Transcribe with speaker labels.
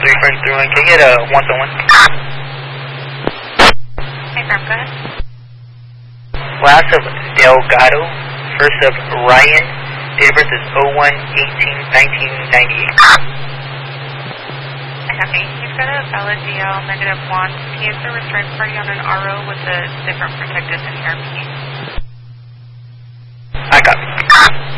Speaker 1: 341, can you get a 1-1?
Speaker 2: Hey, Farm, go ahead.
Speaker 1: Last of Delgado, first of Ryan, date of birth is 01/18/1998.
Speaker 2: Copy. He's got a valid DL -1. He is the return party on an RO with a different protected than ERP.
Speaker 1: I got it.